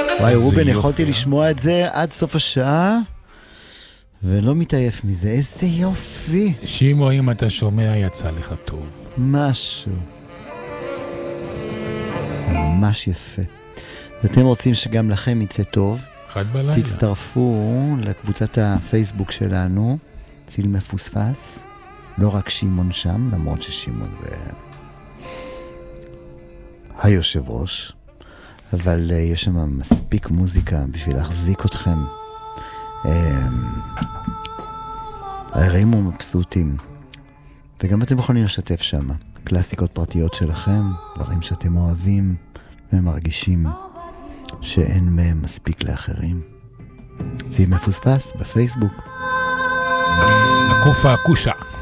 וואי, רובן, יכולתי לשמוע את זה עד סוף השעה, ולא מתעייף מזה. איזה יופי. שימו, אם אתה שומע, יצא לך טוב. משהו. ממש יפה. ואתם רוצים שגם לכם יצא טוב, תצטרפו לקבוצת הפייסבוק שלנו, ציל מפוספס. לא רק שימון שם, למרות ששימון זה היושב ראש, אבל יש שם מספיק מוזיקה בשביל להחזיק אתכם הרימו מבסוטים, וגם אתם יכולים לשתף שם קלאסיקות פרטיות שלכם, דברים שאתם אוהבים ומרגישים שאין מהם מספיק לאחרים. ציל מפוספס בפייסבוק. הקופה הקושה.